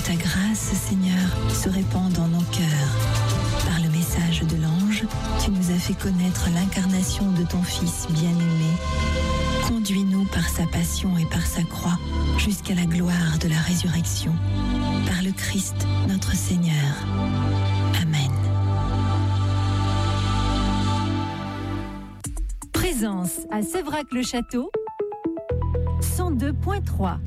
ta grâce, Seigneur, se répande dans nos cœurs. Par le message de l'ange, tu nous as fait connaître l'incarnation de ton Fils bien-aimé. Conduis-nous par sa passion et par sa croix jusqu'à la gloire de la résurrection. Par le Christ, notre Seigneur. Amen. Présence à Sévrac-le-Château, 102.3.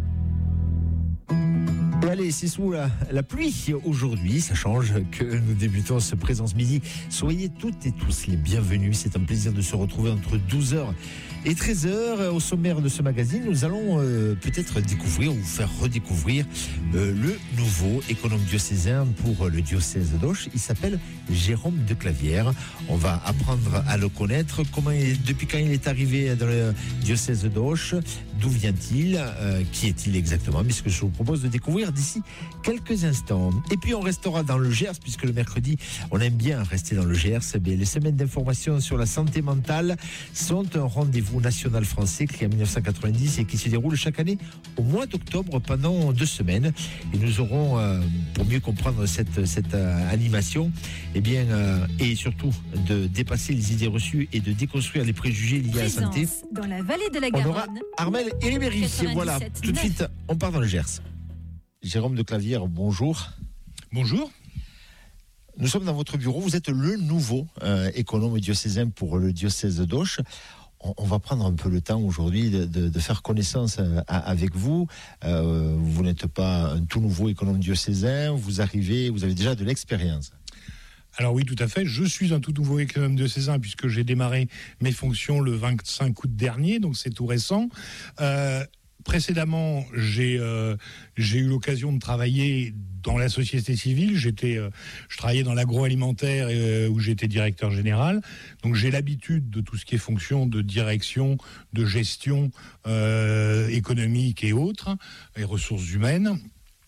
Et allez, c'est sous la pluie aujourd'hui, ça change que nous débutons ce Présence Midi. Soyez toutes et tous les bienvenus, c'est un plaisir de se retrouver entre 12h et 13h. Au sommaire de ce magazine, nous allons peut-être découvrir ou faire redécouvrir le nouveau économe diocésain pour le diocèse d'Auch. Il s'appelle Jérôme de Clavière. On va apprendre à le connaître, depuis quand il est arrivé dans le diocèse d'Auch, d'où vient-il, qui est-il exactement, mais ce que je vous propose de découvrir d'ici quelques instants. Et puis on restera dans le Gers, puisque le mercredi, on aime bien rester dans le Gers. Les semaines d'information sur la santé mentale sont un rendez-vous national français créé en 1990 et qui se déroule chaque année au mois d'octobre pendant 2 semaines. Et nous aurons, pour mieux comprendre cette animation, et surtout de dépasser les idées reçues et de déconstruire les préjugés liés à la santé. Dans la vallée de la On aura Garonne. Armel et Ribéry. Voilà, tout de suite, on part dans le Gers. Jérôme de Clavière, bonjour. Bonjour. Nous sommes dans votre bureau. Vous êtes le nouveau économe diocésain pour le diocèse d'Auch. On va prendre un peu le temps aujourd'hui de faire connaissance avec vous. Vous n'êtes pas un tout nouveau économe diocésain. Vous avez déjà de l'expérience. Alors oui, tout à fait. Je suis un tout nouveau économe diocésain puisque j'ai démarré mes fonctions le 25 août dernier, donc c'est tout récent. Précédemment, j'ai eu l'occasion de travailler dans la société civile. Je travaillais dans l'agroalimentaire où j'étais directeur général. Donc j'ai l'habitude de tout ce qui est fonction de direction, de gestion économique et autres, et ressources humaines.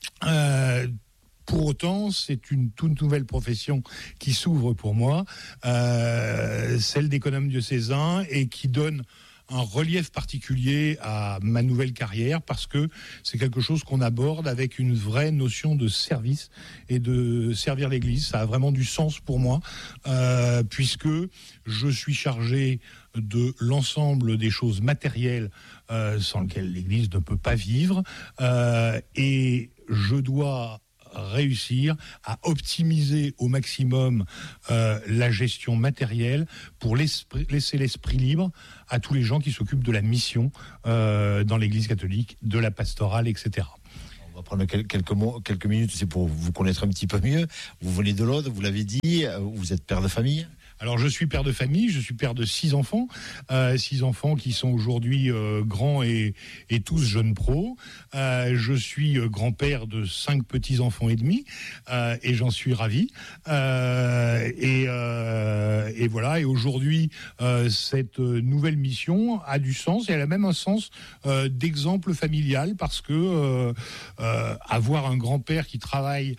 Pour autant, c'est une toute nouvelle profession qui s'ouvre pour moi, celle d'économe diocésain, et qui donne un relief particulier à ma nouvelle carrière parce que c'est quelque chose qu'on aborde avec une vraie notion de service et de servir l'Église. Ça a vraiment du sens pour moi puisque je suis chargé de l'ensemble des choses matérielles sans lesquelles l'Église ne peut pas vivre et je dois réussir à optimiser au maximum la gestion matérielle pour laisser l'esprit libre à tous les gens qui s'occupent de la mission dans l'Église catholique, de la pastorale, etc. On va prendre quelques minutes, c'est pour vous connaître un petit peu mieux. Vous venez de l'Aude, vous l'avez dit, vous êtes père de famille. Alors je suis père de famille, je suis père de 6 enfants, 6 enfants qui sont aujourd'hui grands et tous jeunes pros. Je suis grand-père de 5 petits-enfants et demi et j'en suis ravi. Et voilà, et aujourd'hui cette nouvelle mission a du sens et elle a même un sens d'exemple familial parce que avoir un grand-père qui travaille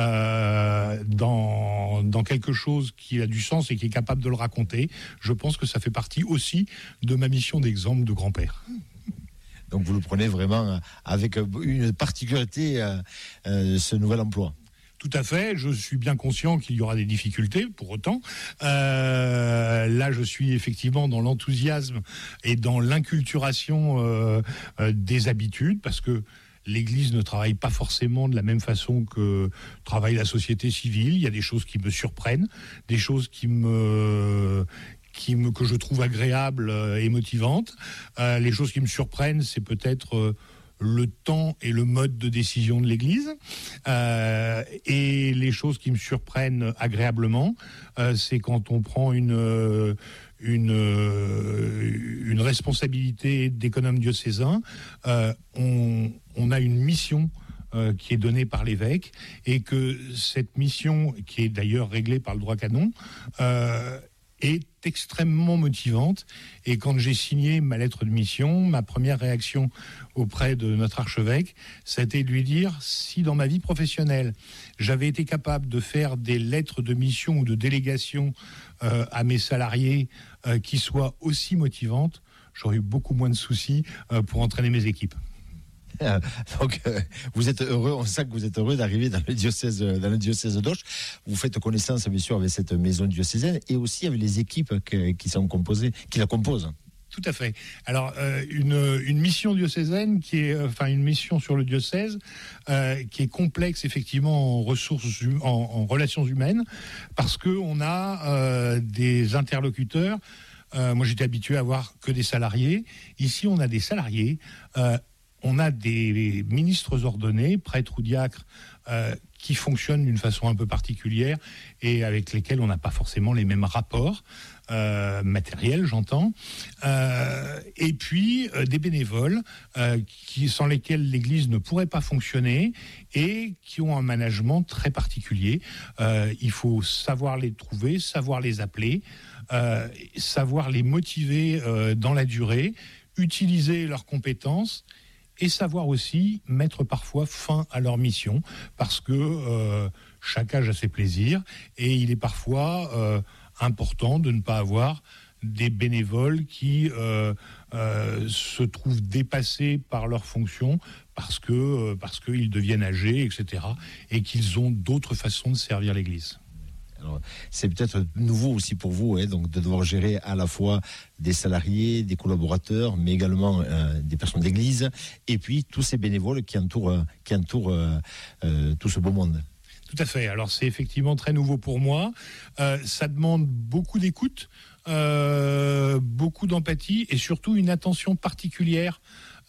dans quelque chose qui a du sens et qui est capable de le raconter, je pense que ça fait partie aussi de ma mission d'exemple de grand-père. Donc vous le prenez vraiment avec une particularité, ce nouvel emploi. Tout à fait, je suis bien conscient qu'il y aura des difficultés, pour autant. Là, je suis effectivement dans l'enthousiasme et dans l'inculturation des habitudes, parce que l'Église ne travaille pas forcément de la même façon que travaille la société civile. Il y a des choses qui me surprennent, des choses que je trouve agréables et motivantes. Les choses qui me surprennent, c'est peut-être le temps et le mode de décision de l'Église. Et les choses qui me surprennent agréablement, c'est quand on prend une responsabilité d'économe diocésain, on a une mission qui est donnée par l'évêque et que cette mission, qui est d'ailleurs réglée par le droit canon, est extrêmement motivante. Et quand j'ai signé ma lettre de mission, ma première réaction auprès de notre archevêque, ça a été de lui dire, si dans ma vie professionnelle, j'avais été capable de faire des lettres de mission ou de délégation à mes salariés qui soient aussi motivantes, j'aurais eu beaucoup moins de soucis pour entraîner mes équipes. Donc, vous êtes heureux, on sent que vous êtes heureux d'arriver dans le diocèse d'Auch. Vous faites connaissance, bien sûr, avec cette maison diocésaine et aussi avec les équipes qui la composent. Tout à fait. Alors, une mission diocésaine une mission sur le diocèse qui est complexe effectivement en relations humaines, parce que on a des interlocuteurs. Moi, j'étais habitué à avoir que des salariés. Ici, on a des salariés. On a des ministres ordonnés, prêtres ou diacres, qui fonctionnent d'une façon un peu particulière et avec lesquels on n'a pas forcément les mêmes rapports matériels, j'entends. Et puis des bénévoles sans lesquels l'Église ne pourrait pas fonctionner et qui ont un management très particulier. Il faut savoir les trouver, savoir les appeler, savoir les motiver dans la durée, utiliser leurs compétences et savoir aussi mettre parfois fin à leur mission, parce que chaque âge a ses plaisirs, et il est parfois important de ne pas avoir des bénévoles qui se trouvent dépassés par leurs fonctions parce qu'ils deviennent âgés, etc., et qu'ils ont d'autres façons de servir l'Église. Alors, c'est peut-être nouveau aussi pour vous, donc de devoir gérer à la fois des salariés, des collaborateurs, mais également des personnes d'église, et puis tous ces bénévoles qui entourent tout ce beau monde. Tout à fait. Alors c'est effectivement très nouveau pour moi. Ça demande beaucoup d'écoute, beaucoup d'empathie et surtout une attention particulière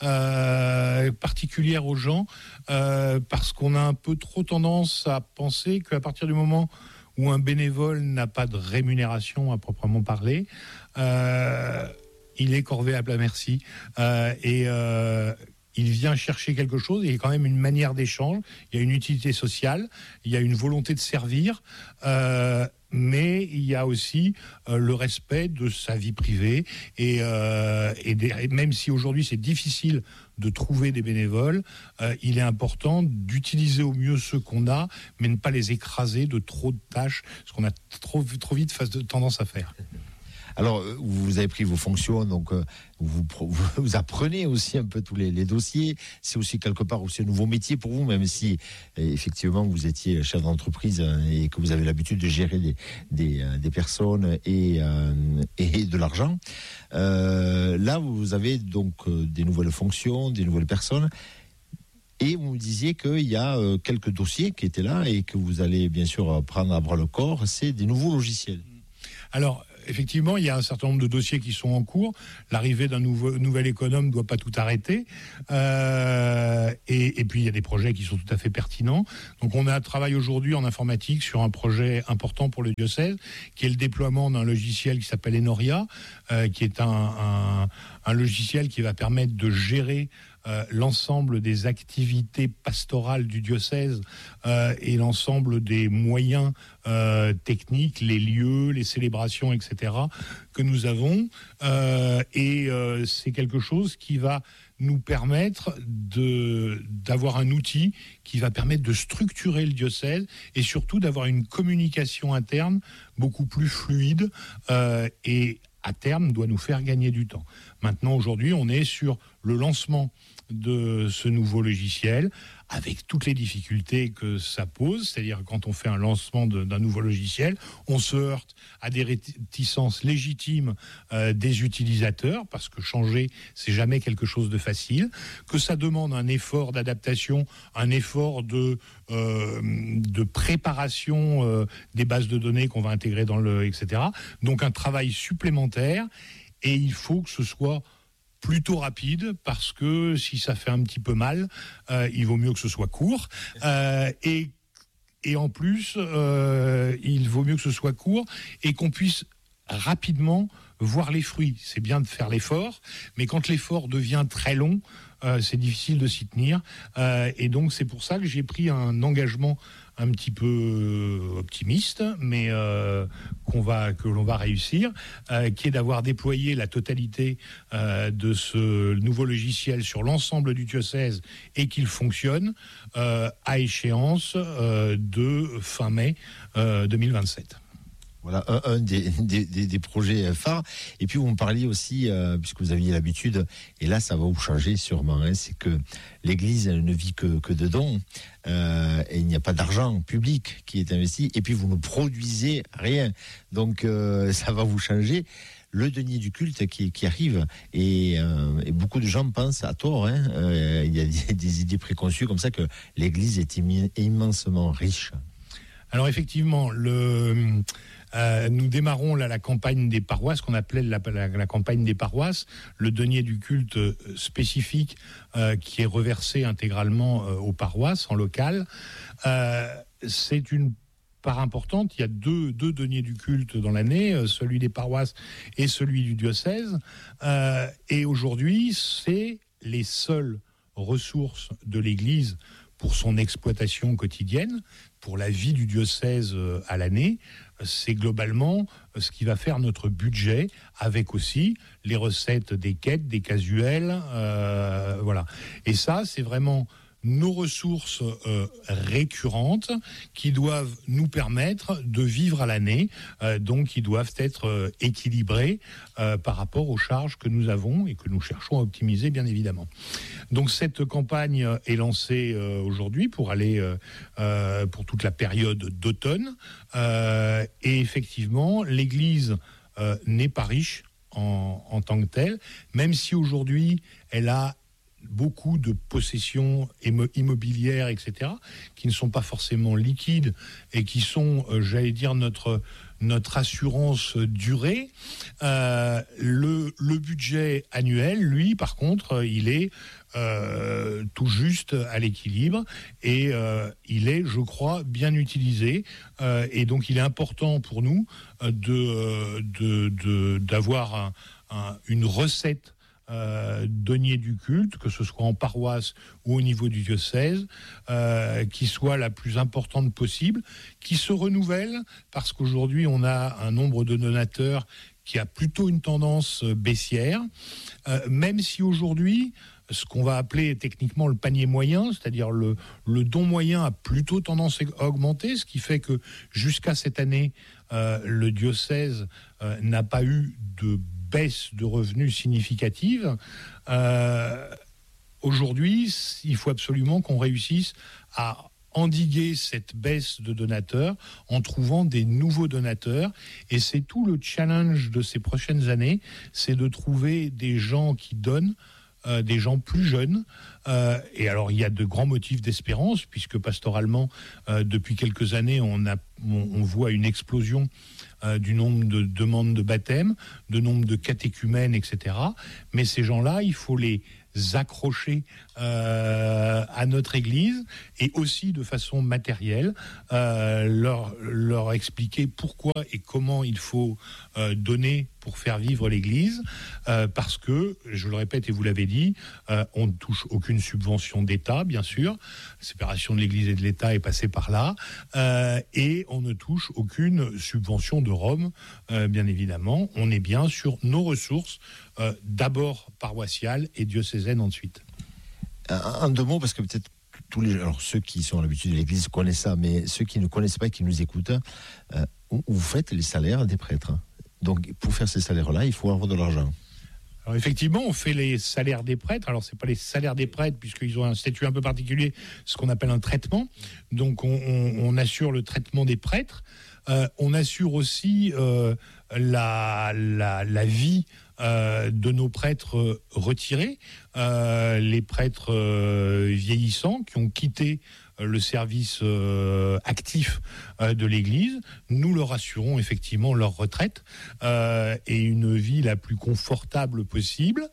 aux gens, parce qu'on a un peu trop tendance à penser qu'à partir du moment où un bénévole n'a pas de rémunération à proprement parler, il est corvé à plat merci, et il vient chercher quelque chose. Il y a quand même une manière d'échange, il y a une utilité sociale, il y a une volonté de servir, mais il y a aussi le respect de sa vie privée, et même si aujourd'hui c'est difficile de trouver des bénévoles, il est important d'utiliser au mieux ceux qu'on a, mais ne pas les écraser de trop de tâches, ce qu'on a trop vite tendance à faire. Alors, vous avez pris vos fonctions, donc vous apprenez aussi un peu tous les dossiers. C'est aussi quelque part aussi un nouveau métier pour vous, même si effectivement vous étiez chef d'entreprise et que vous avez l'habitude de gérer des personnes et de l'argent. Là, vous avez donc des nouvelles fonctions, des nouvelles personnes. Et vous me disiez qu'il y a quelques dossiers qui étaient là et que vous allez bien sûr prendre à bras le corps. C'est des nouveaux logiciels. Alors, effectivement, il y a un certain nombre de dossiers qui sont en cours. L'arrivée d'un nouvel économe ne doit pas tout arrêter. Et puis, il y a des projets qui sont tout à fait pertinents. Donc, on travaille aujourd'hui en informatique sur un projet important pour le diocèse, qui est le déploiement d'un logiciel qui s'appelle Enoria, qui est un logiciel qui va permettre de gérer l'ensemble des activités pastorales du diocèse et l'ensemble des moyens techniques, les lieux, les célébrations, etc., que nous avons. C'est quelque chose qui va nous permettre d'avoir un outil qui va permettre de structurer le diocèse et surtout d'avoir une communication interne beaucoup plus fluide et à terme doit nous faire gagner du temps. Maintenant, aujourd'hui, on est sur le lancement de ce nouveau logiciel, avec toutes les difficultés que ça pose. C'est-à-dire, quand on fait un lancement d'un nouveau logiciel, on se heurte à des réticences légitimes des utilisateurs, parce que changer, c'est jamais quelque chose de facile, que ça demande un effort d'adaptation, un effort de préparation des bases de données qu'on va intégrer etc. Donc un travail supplémentaire, et il faut que ce soit plutôt rapide, parce que si ça fait un petit peu mal, il vaut mieux que ce soit court. Et en plus, il vaut mieux que ce soit court et qu'on puisse rapidement voir les fruits. C'est bien de faire l'effort, mais quand l'effort devient très long, c'est difficile de s'y tenir. Et donc, c'est pour ça que j'ai pris un engagement un petit peu optimiste, mais que l'on va réussir, qui est d'avoir déployé la totalité de ce nouveau logiciel sur l'ensemble du diocèse et qu'il fonctionne à échéance de fin mai 2027. Voilà un des projets phares. Et puis vous me parliez aussi, puisque vous aviez l'habitude, et là ça va vous changer sûrement, c'est que l'Église elle ne vit que de dons, et il n'y a pas d'argent public qui est investi, et puis vous ne produisez rien. Donc ça va vous changer. Le denier du culte qui arrive, et beaucoup de gens pensent à tort, il y a des idées préconçues comme ça que l'Église est immensement riche. Alors effectivement, nous démarrons là la campagne des paroisses, qu'on appelait la campagne des paroisses, le denier du culte spécifique qui est reversé intégralement aux paroisses en local. C'est une part importante. Il y a deux deniers du culte dans l'année, celui des paroisses et celui du diocèse. Et aujourd'hui, c'est les seules ressources de l'Église pour son exploitation quotidienne, pour la vie du diocèse à l'année. C'est globalement ce qui va faire notre budget, avec aussi les recettes des quêtes, des casuels, voilà. Et ça, c'est vraiment nos ressources récurrentes qui doivent nous permettre de vivre à l'année, donc qui doivent être équilibrées par rapport aux charges que nous avons et que nous cherchons à optimiser, bien évidemment. Donc cette campagne est lancée aujourd'hui pour aller pour toute la période d'automne, et effectivement l'Église n'est pas riche en tant que telle, même si aujourd'hui elle a beaucoup de possessions immobilières, etc., qui ne sont pas forcément liquides et qui sont, j'allais dire, notre assurance durée. Le budget annuel, lui, par contre, il est tout juste à l'équilibre, et il est, je crois, bien utilisé, et donc il est important pour nous d'avoir une recette denier du culte, que ce soit en paroisse ou au niveau du diocèse, qui soit la plus importante possible, qui se renouvelle, parce qu'aujourd'hui on a un nombre de donateurs qui a plutôt une tendance baissière, même si aujourd'hui ce qu'on va appeler techniquement le panier moyen, c'est-à-dire le don moyen, a plutôt tendance à augmenter, ce qui fait que jusqu'à cette année, le diocèse n'a pas eu de baisse de revenus significative. Aujourd'hui, il faut absolument qu'on réussisse à endiguer cette baisse de donateurs en trouvant des nouveaux donateurs, et c'est tout le challenge de ces prochaines années, c'est de trouver des gens qui donnent, des gens plus jeunes, et alors il y a de grands motifs d'espérance, puisque pastoralement depuis quelques années on voit une explosion du nombre de demandes de baptême, de nombre de catéchumènes, etc. Mais ces gens-là, il faut les accrocher à notre Église, et aussi de façon matérielle leur expliquer pourquoi et comment il faut donner pour faire vivre l'Église, parce que, je le répète et vous l'avez dit, on ne touche aucune subvention d'État, bien sûr, la séparation de l'Église et de l'État est passée par là, et on ne touche aucune subvention de Rome, bien évidemment. On est bien sur nos ressources, d'abord paroissiales et diocésaines ensuite. En deux mots, parce que peut-être alors ceux qui sont à l'habitude de l'Église connaissent ça, mais ceux qui ne connaissent pas et qui nous écoutent, vous faites les salaires des prêtres. Donc pour faire ces salaires-là, il faut avoir de l'argent. Alors effectivement, on fait les salaires des prêtres. Alors c'est pas les salaires des prêtres, puisqu'ils ont un statut un peu particulier, ce qu'on appelle un traitement. Donc on assure le traitement des prêtres. On assure aussi la vie de nos prêtres retirés, les prêtres vieillissants qui ont quitté le service actif de l'Église. Nous leur assurons effectivement leur retraite et une vie la plus confortable possible.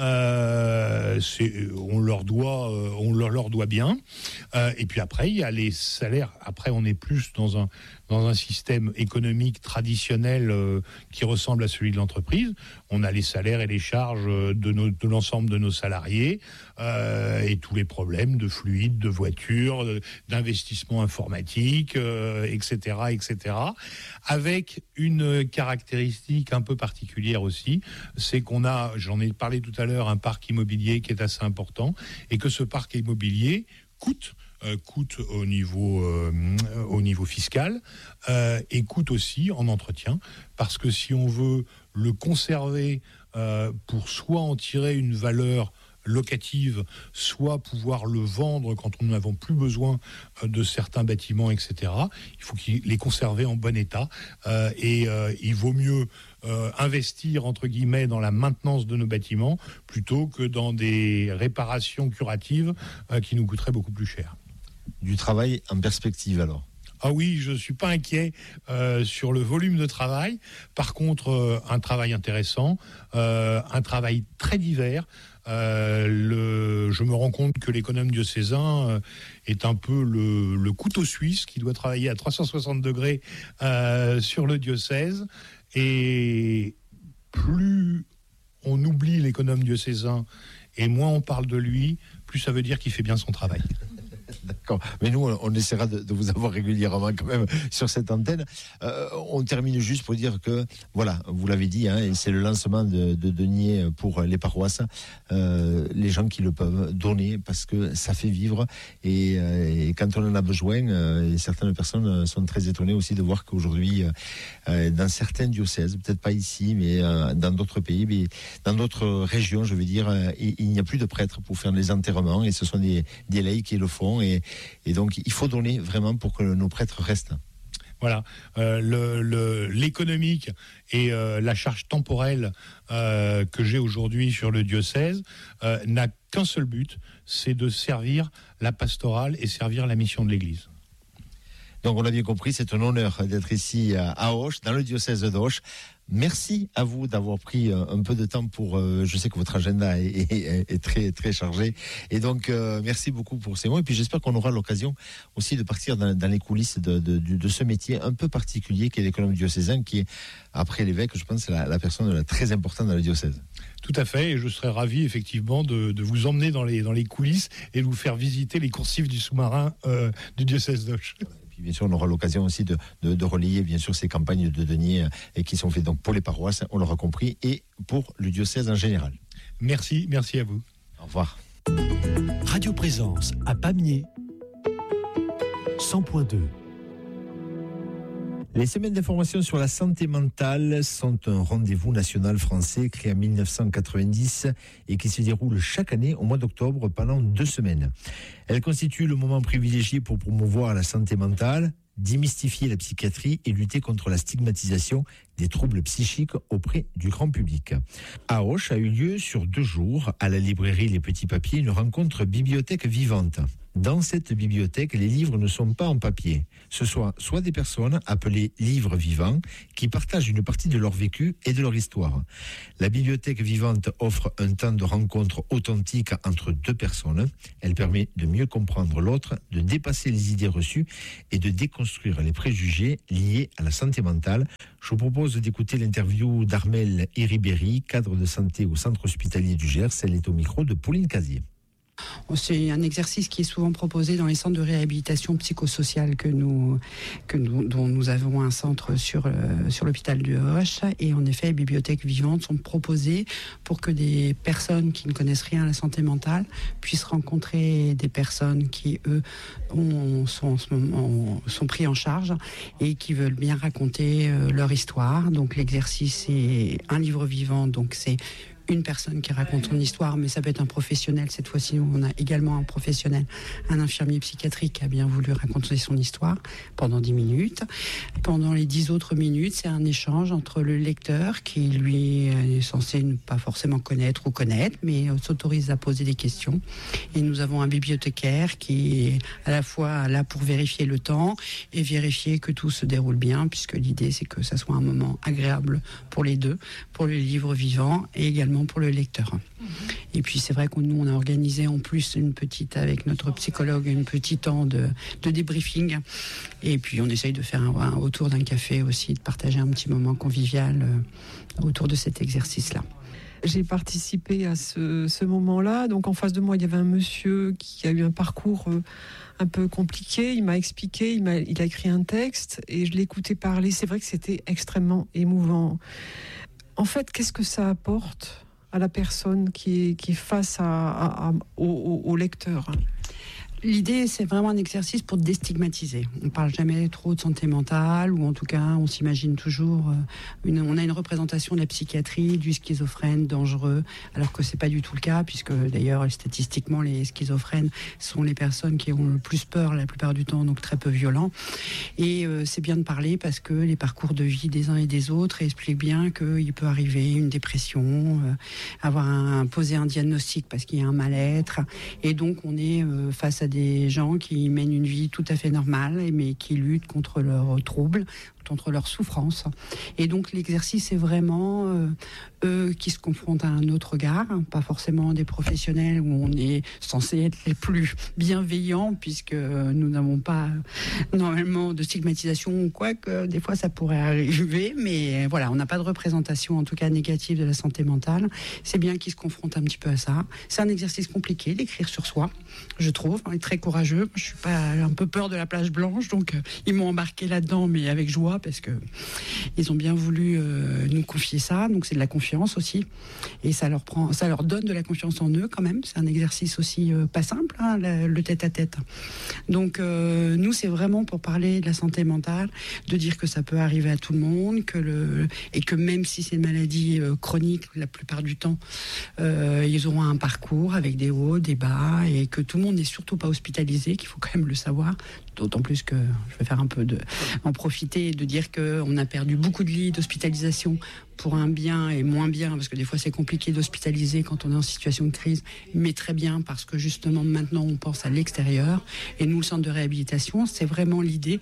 On leur doit bien. Et puis après, il y a les salaires. Après, on est plus dans un système économique traditionnel qui ressemble à celui de l'entreprise. On a les salaires et les charges de l'ensemble de nos salariés, et tous les problèmes de fluides, de voitures, d'investissement informatique, etc., etc. Avec une caractéristique un peu particulière aussi, c'est qu'on a, j'en ai parlé tout à l'heure, un parc immobilier qui est assez important, et que ce parc immobilier coûte coûte au niveau fiscal et coûte aussi en entretien, parce que si on veut le conserver pour soit en tirer une valeur locative, soit pouvoir le vendre quand nous n'avons plus besoin de certains bâtiments, etc. Il faut les conserver en bon état et il vaut mieux investir entre guillemets dans la maintenance de nos bâtiments plutôt que dans des réparations curatives qui nous coûteraient beaucoup plus cher. Du travail en perspective alors? Ah oui, je ne suis pas inquiet sur le volume de travail. Par contre, un travail intéressant, un travail très divers. Je me rends compte que l'économe diocésain est un peu le couteau suisse qui doit travailler à 360 degrés sur le diocèse. Et plus on oublie l'économe diocésain et moins on parle de lui, plus ça veut dire qu'il fait bien son travail. D'accord. Mais nous, on essaiera de vous avoir régulièrement quand même sur cette antenne. On termine juste pour dire que, voilà, vous l'avez dit, hein, c'est le lancement de deniers pour les paroisses. Les gens qui le peuvent donner parce que ça fait vivre. Et quand on en a besoin, certaines personnes sont très étonnées aussi de voir qu'aujourd'hui, dans certains diocèses, peut-être pas ici, mais dans d'autres pays, mais dans d'autres régions, je veux dire, il n'y a plus de prêtres pour faire les enterrements et ce sont des laïcs qui le font. Et donc, il faut donner vraiment pour que nos prêtres restent. Voilà, l'économique et la charge temporelle que j'ai aujourd'hui sur le diocèse n'a qu'un seul but, c'est de servir la pastorale et servir la mission de l'Église. Donc, on a bien compris, c'est un honneur d'être ici à Auch, dans le diocèse d'Auch. Merci à vous d'avoir pris un peu de temps pour... je sais que votre agenda est très, très chargé. Et donc, merci beaucoup pour ces mots. Et puis, j'espère qu'on aura l'occasion aussi de partir dans les coulisses de ce métier un peu particulier qu'est l'économe diocésain, qui est, après l'évêque, je pense, la personne très importante dans le diocèse. Tout à fait. Et je serais ravi, effectivement, de vous emmener dans les coulisses et de vous faire visiter les coursives du sous-marin du diocèse d'Auch. Bien sûr, on aura l'occasion aussi de relayer, bien sûr, ces campagnes de deniers qui sont faites donc pour les paroisses, on l'aura compris, et pour le diocèse en général. Merci à vous. Au revoir. Radio Présence à Pamiers, 100.2. Les semaines d'information sur la santé mentale sont un rendez-vous national français créé en 1990 et qui se déroule chaque année au mois d'octobre pendant 2 semaines. Elles constituent le moment privilégié pour promouvoir la santé mentale, démystifier la psychiatrie et lutter contre la stigmatisation des troubles psychiques auprès du grand public. À Auch a eu lieu sur 2 jours, à la librairie Les Petits Papiers, une rencontre bibliothèque vivante. Dans cette bibliothèque, les livres ne sont pas en papier. Ce sont soit des personnes appelées livres vivants qui partagent une partie de leur vécu et de leur histoire. La bibliothèque vivante offre un temps de rencontre authentique entre 2 personnes. Elle permet de mieux comprendre l'autre, de dépasser les idées reçues et de déconstruire les préjugés liés à la santé mentale. Je vous propose d'écouter l'interview d'Armelle Iribéry, cadre de santé au centre hospitalier du Gers. Elle est au micro de Pauline Casier. C'est un exercice qui est souvent proposé dans les centres de réhabilitation psychosociale dont nous avons un centre sur l'hôpital de Auch. Et en effet, les bibliothèques vivantes sont proposées pour que des personnes qui ne connaissent rien à la santé mentale puissent rencontrer des personnes qui, eux, sont pris en charge et qui veulent bien raconter leur histoire. Donc l'exercice est un livre vivant, donc c'est une personne qui raconte son histoire, mais ça peut être un professionnel. Cette fois-ci, on a également un professionnel, un infirmier psychiatrique qui a bien voulu raconter son histoire pendant 10 minutes. Pendant les 10 autres minutes, c'est un échange entre le lecteur qui, lui, est censé ne pas forcément connaître ou connaître, mais s'autorise à poser des questions. Et nous avons un bibliothécaire qui est à la fois là pour vérifier le temps et vérifier que tout se déroule bien, puisque l'idée, c'est que ça soit un moment agréable pour les deux, pour le livre vivant et également pour le lecteur. Et puis c'est vrai que nous on a organisé en plus avec notre psychologue un petit temps de débriefing, et puis on essaye de faire autour d'un café aussi, de partager un petit moment convivial autour de cet exercice-là. J'ai participé à ce moment-là. Donc en face de moi, il y avait un monsieur qui a eu un parcours un peu compliqué. Il m'a expliqué, il a écrit un texte et je l'ai écouté parler. C'est vrai que c'était extrêmement émouvant. En fait, qu'est-ce que ça apporte à la personne qui est face au lecteur ? l'idée, c'est vraiment un exercice pour déstigmatiser. On parle jamais trop de santé mentale, ou en tout cas, on s'imagine toujours. On a une représentation de la psychiatrie, du schizophrène dangereux, alors que c'est pas du tout le cas, puisque d'ailleurs, statistiquement, les schizophrènes sont les personnes qui ont le plus peur la plupart du temps, donc très peu violents. Et c'est bien de parler parce que les parcours de vie des uns et des autres expliquent bien qu'il peut arriver une dépression, poser un diagnostic parce qu'il y a un mal-être, et donc on est face à des gens qui mènent une vie tout à fait normale, mais qui luttent contre leurs troubles, contre leurs souffrances. Et donc l'exercice est vraiment eux qui se confrontent à un autre regard, pas forcément des professionnels où on est censé être les plus bienveillants, puisque nous n'avons pas normalement de stigmatisation, quoique des fois ça pourrait arriver, mais voilà, on n'a pas de représentation en tout cas négative de la santé mentale. C'est bien qu'ils se confrontent un petit peu à ça. C'est un exercice compliqué d'écrire sur soi, je trouve, et très courageux. Je suis pas un peu peur de la page blanche, donc ils m'ont embarqué là-dedans, mais avec joie, parce que ils ont bien voulu nous confier ça. Donc c'est de la confiance aussi, et ça leur donne de la confiance en eux quand même. C'est un exercice aussi pas simple, hein, le tête-à-tête. Donc nous, c'est vraiment pour parler de la santé mentale, de dire que ça peut arriver à tout le monde, et que même si c'est une maladie chronique, la plupart du temps, ils auront un parcours avec des hauts, des bas, et que tout le monde n'est surtout pas hospitalisé, qu'il faut quand même le savoir. D'autant plus que je vais faire un peu en profiter et de dire qu'on a perdu beaucoup de lits d'hospitalisation pour un bien et moins bien, parce que des fois c'est compliqué d'hospitaliser quand on est en situation de crise, mais très bien parce que justement maintenant on pense à l'extérieur. Et nous, le centre de réhabilitation, c'est vraiment l'idée,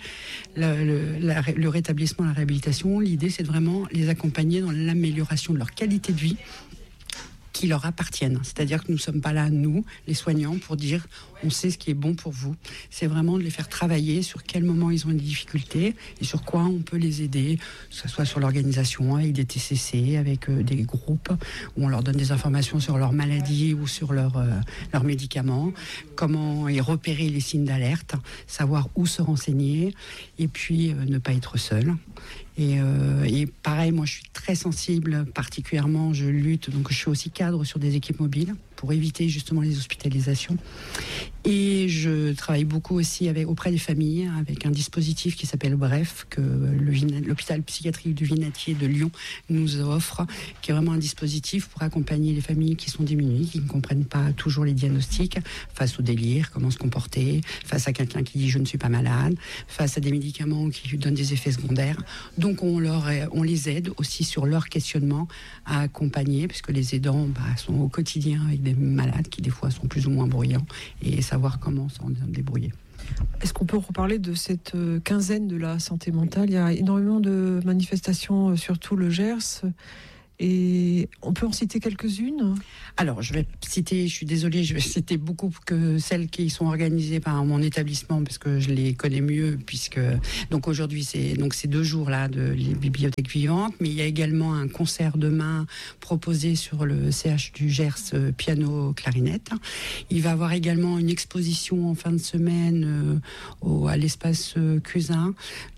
le rétablissement, la réhabilitation, l'idée c'est de vraiment les accompagner dans l'amélioration de leur qualité de vie qui leur appartiennent. C'est-à-dire que nous ne sommes pas là, nous, les soignants, pour dire on sait ce qui est bon pour vous. C'est vraiment de les faire travailler sur quel moment ils ont des difficultés et sur quoi on peut les aider, que ce soit sur l'organisation, avec des TCC, avec des groupes où on leur donne des informations sur leur maladie ou sur leurs médicaments, comment et repérer les signes d'alerte, savoir où se renseigner, et puis ne pas être seul. Et pareil, moi je suis très sensible, particulièrement je lutte, donc je suis aussi cadre sur des équipes mobiles pour éviter justement les hospitalisations. Et je travaille beaucoup aussi auprès des familles avec un dispositif qui s'appelle Bref, que l'hôpital psychiatrique du Vinatier de Lyon nous offre, qui est vraiment un dispositif pour accompagner les familles qui sont démunies, qui ne comprennent pas toujours les diagnostics, face au délire, comment se comporter, face à quelqu'un qui dit je ne suis pas malade, face à des médicaments qui lui donnent des effets secondaires. Donc on les aide aussi sur leur questionnement à accompagner, puisque les aidants sont au quotidien avec des malades qui des fois sont plus ou moins bruyants, et savoir comment s'en débrouiller. Est-ce qu'on peut reparler de cette quinzaine de la santé mentale ? Il y a énormément de manifestations sur tout le Gers. Et on peut en citer quelques-unes ? Alors, je vais citer, je suis désolée, je vais citer beaucoup que celles qui sont organisées par mon établissement, parce que je les connais mieux, puisque donc aujourd'hui c'est ces 2 jours là de les bibliothèques vivantes, mais il y a également un concert demain proposé sur le CH du Gers piano clarinette. Il va y avoir également une exposition en fin de semaine à l'espace Cusin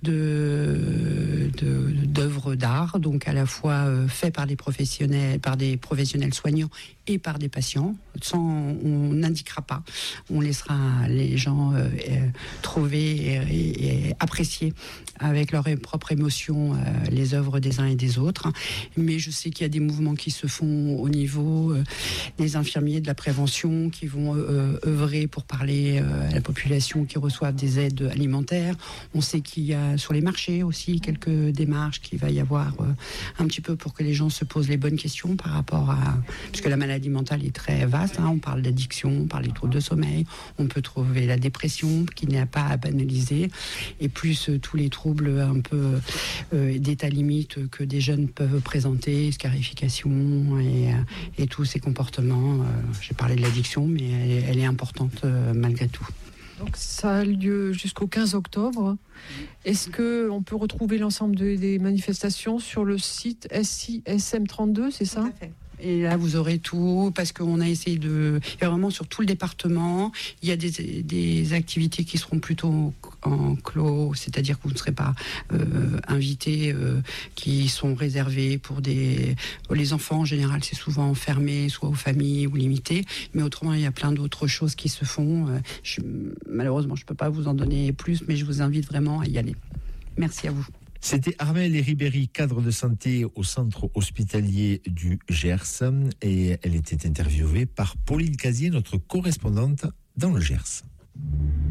d'œuvres d'art, donc à la fois fait par des professionnels soignants et par des patients. On n'indiquera pas, on laissera les gens trouver et apprécier avec leur propre émotion les œuvres des uns et des autres. Mais je sais qu'il y a des mouvements qui se font au niveau des infirmiers de la prévention qui vont œuvrer pour parler à la population qui reçoivent des aides alimentaires. On sait qu'il y a sur les marchés aussi quelques démarches qu'il va y avoir un petit peu pour que les gens se posent les bonnes questions par rapport à... Puisque la maladie mentale est très vaste, hein, on parle d'addiction, on parle des troubles de sommeil, on peut trouver la dépression qui n'est pas à banaliser, et plus tous les troubles un peu d'état limite que des jeunes peuvent présenter, scarification et tous ces comportements. J'ai parlé de l'addiction, mais elle est importante malgré tout. Donc ça a lieu jusqu'au 15 octobre. Est-ce qu'on peut retrouver l'ensemble des manifestations sur le site SISM32, c'est ça ? Et là, vous aurez tout, parce qu'on a essayé de... Il y a vraiment sur tout le département, il y a des activités qui seront plutôt en clos, c'est-à-dire que vous ne serez pas invités, qui sont réservés pour les enfants. En général, c'est souvent fermé, soit aux familles ou limité. Mais autrement, il y a plein d'autres choses qui se font. Malheureusement, je ne peux pas vous en donner plus, mais je vous invite vraiment à y aller. Merci à vous. C'était Armelle Ribéry, cadre de santé au centre hospitalier du Gers, et elle était interviewée par Pauline Casier, notre correspondante dans le Gers.